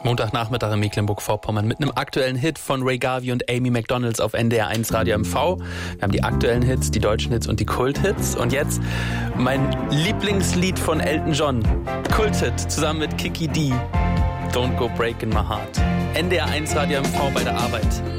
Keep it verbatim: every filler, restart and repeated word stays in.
Montagnachmittag in Mecklenburg-Vorpommern mit einem aktuellen Hit von Ray Garvey und Amy McDonalds auf N D R eins Radio M V. Wir haben die aktuellen Hits, die deutschen Hits und die Kult-Hits. Und jetzt mein Lieblingslied von Elton John. Kult-Hit zusammen mit Kiki D. Don't Go Breaking My Heart. N D R eins Radio M V bei der Arbeit.